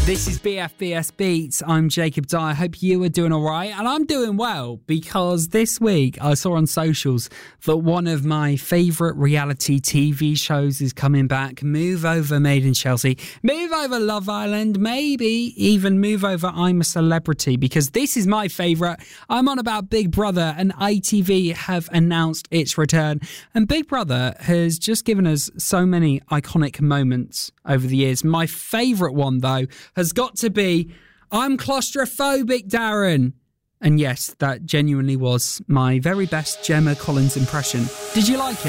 This is BFBS Beats. I'm Jacob Dyer. I hope you are doing all right. And I'm doing well because this week I saw on socials that one of my favourite reality TV shows is coming back. Move Over Made in Chelsea. Move Over Love Island. Maybe even Move Over I'm a Celebrity, because this is my favourite. I'm on about Big Brother, and ITV have announced its return. And Big Brother has just given us so many iconic moments over the years. My favourite one, though, has got to be I'm claustrophobic, Darren. And yes, that genuinely was my very best Gemma Collins impression. Did you like it?